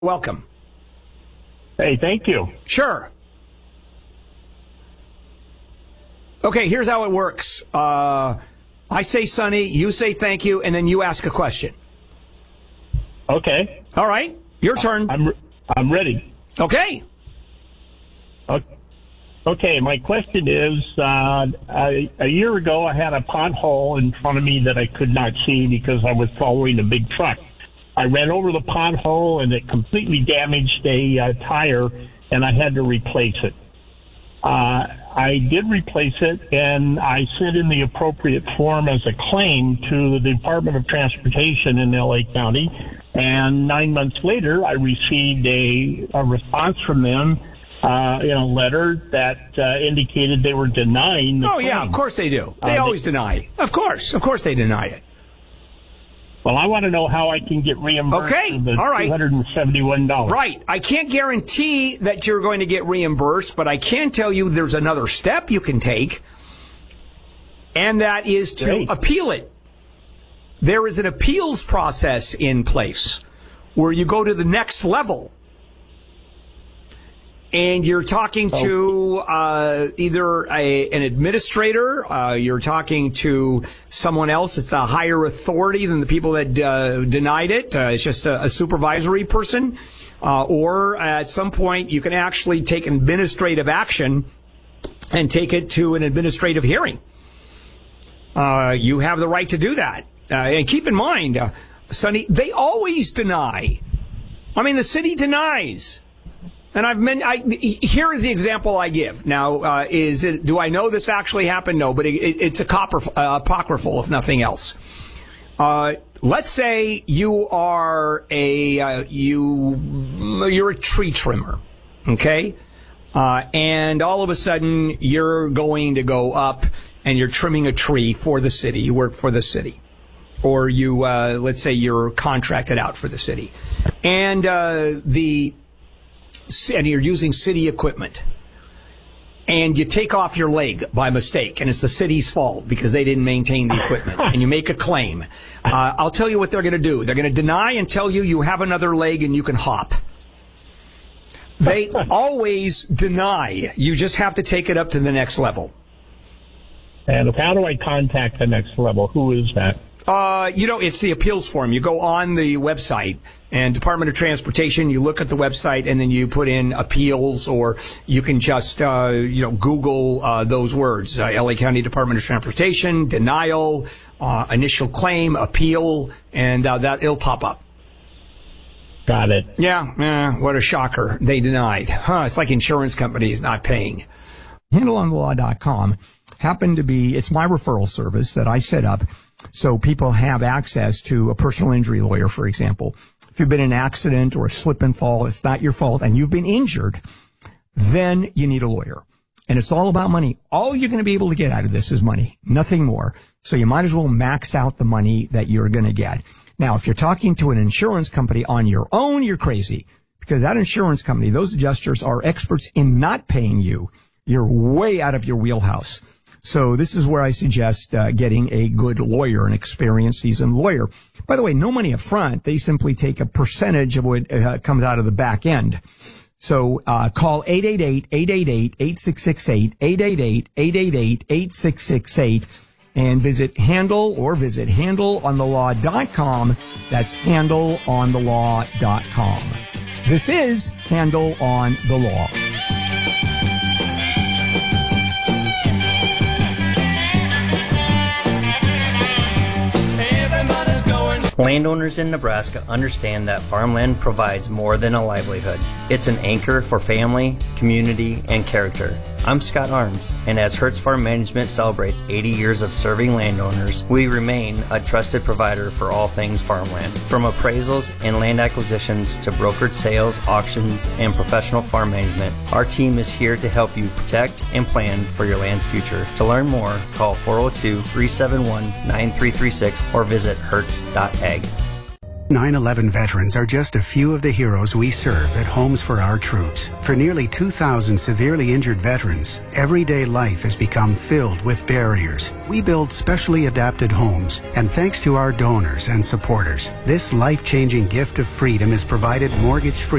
Welcome. Hey, thank you. Sure. Okay, here's how it works. I say Sonny, you say thank you, and then you ask a question. Okay. All right, your turn. I'm ready. Okay. Okay, my question is, a year ago I had a pothole in front of me that I could not see because I was following a big truck. I ran over the pothole and it completely damaged a tire, and I had to replace it. I did replace it, and I sent in the appropriate form as a claim to the Department of Transportation in L.A. County, and 9 months later I received a response from them in a letter that indicated they were denying the claim. Yeah, of course they do. They always deny. Of course they deny it. Well, I want to know how I can get reimbursed for the $271. Right. I can't guarantee that you're going to get reimbursed, but I can tell you there's another step you can take, and that is to appeal it. There is an appeals process in place where you go to the next level. And you're talking to either an administrator, you're talking to someone else. It's a higher authority than the people that denied it. It's just a supervisory person. Or at some point, you can actually take administrative action and take it to an administrative hearing. You have the right to do that. And keep in mind, Sonny, they always deny. I mean, the city denies. And here is the example I give. Now, do I know this actually happened? No, but it's apocryphal, if nothing else. Let's say you are you're a tree trimmer, okay? And all of a sudden you're going to go up and you're trimming a tree for the city. You work for the city. Or you, let's say you're contracted out for the city. And, and you're using city equipment, and you take off your leg by mistake, and it's the city's fault because they didn't maintain the equipment, and you make a claim. I'll tell you what they're going to do. They're going to deny and tell you have another leg and you can hop. They always deny. You just have to take it up to the next level. And how do I contact the next level? Who is that? It's the appeals form. You go on the website and Department of Transportation, you look at the website and then you put in appeals, or you can just, Google, those words, LA County Department of Transportation, denial, initial claim, appeal, and, it'll pop up. Got it. Yeah, what a shocker. They denied. It's like insurance companies not paying. HandleOnTheLaw.com happened to be, it's my referral service that I set up so people have access to a personal injury lawyer, for example. If you've been in an accident or a slip and fall, it's not your fault, and you've been injured, then you need a lawyer. And it's all about money. All you're going to be able to get out of this is money, nothing more. So you might as well max out the money that you're going to get. Now, if you're talking to an insurance company on your own, you're crazy, because that insurance company, those adjusters are experts in not paying you. You're way out of your wheelhouse. So this is where I suggest getting a good lawyer, an experienced, seasoned lawyer. By the way, no money up front. They simply take a percentage of what comes out of the back end. So call 888-888-8668, 888-888-8668, and visit handleonthelaw.com. That's handleonthelaw.com. This is Handle on the Law. Landowners in Nebraska understand that farmland provides more than a livelihood. It's an anchor for family, community, and character. I'm Scott Arns, and as Hertz Farm Management celebrates 80 years of serving landowners, we remain a trusted provider for all things farmland. From appraisals and land acquisitions to brokered sales, auctions, and professional farm management, our team is here to help you protect and plan for your land's future. To learn more, call 402-371-9336 or visit hertz.ag. 9/11 veterans are just a few of the heroes we serve at Homes for Our Troops. For nearly 2,000 severely injured veterans, everyday life has become filled with barriers. We build specially adapted homes, and thanks to our donors and supporters, this life-changing gift of freedom is provided mortgage-free